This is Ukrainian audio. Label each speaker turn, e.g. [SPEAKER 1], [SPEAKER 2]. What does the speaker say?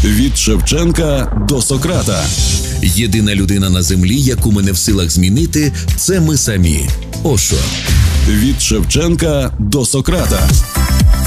[SPEAKER 1] Від Шевченка до Сократа.
[SPEAKER 2] Єдина людина на землі, яку ми не в силах змінити, це ми самі. Ошо.
[SPEAKER 1] Від Шевченка до Сократа.